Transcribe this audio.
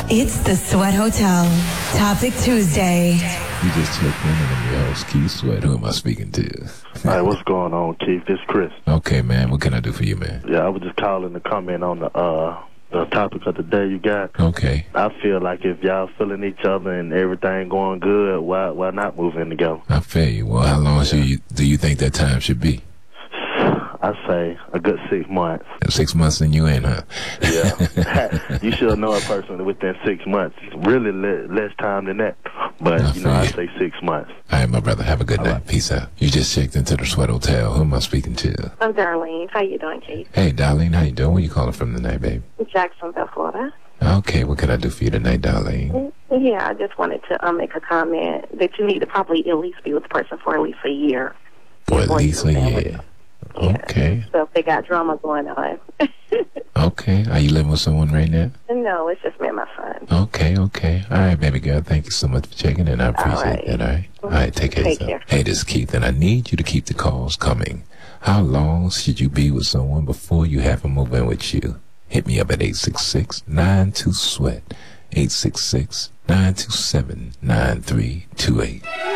It's the Sweat Hotel. Topic Tuesday. You just checked in on your host, Keith Sweat. Who am I speaking to? Hey, what's going on, Keith? This is Chris. Okay, man. What can I do for you, man? Yeah, I was just calling to comment on the topic of the day you got. Okay. I feel like if y'all feeling each other and everything going good, why not move in together? I feel you. Well, how long do you think that time should be? I say a good 6 months. 6 months and you in, huh? Yeah. You should know a person within 6 months. Really less time than that. But, I say 6 months. All right, my brother. Have a good night. Peace out. You just checked into the Sweat Hotel. Who am I speaking to? I'm Darlene. How you doing, Keith? Hey, Darlene. How you doing? Where you calling from tonight, babe? Jacksonville, Florida. Okay. What can I do for you tonight, Darlene? Yeah, I just wanted to make a comment that you need to probably at least be with the person for at least a year. For at least a year. Yeah. Okay. So if they got drama going on. Okay. Are you living with someone right now? No, it's just me and my son. Okay. All right, baby girl. Thank you so much for checking in. I appreciate that. All right. All right. Take care of yourself. Hey, this is Keith, and I need you to keep the calls coming. How long should you be with someone before you have them move in with you? Hit me up at 866-92-SWEAT. 866-927-9328.